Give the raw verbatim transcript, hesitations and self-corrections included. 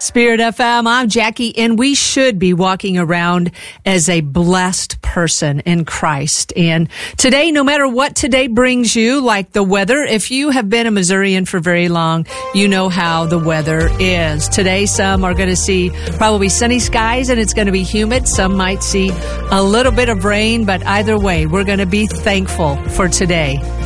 Spirit F M, I'm Jackie, and we should be walking around as a blessed person in Christ. And today, no matter what today brings you, like the weather, if you have been a Missourian for very long, you know how the weather is. Today, some are going to see probably sunny skies, and it's going to be humid. Some might see a little bit of rain, but either way, we're going to be thankful for today.